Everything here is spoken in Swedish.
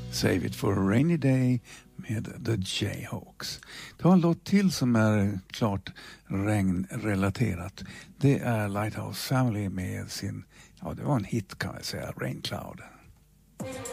Save It for a Rainy Day med The Jayhawks. Ta en låt till som är klart regnrelaterat. Det är Lighthouse Family med sin, ja det var en hit kan jag säga, Rain Cloud.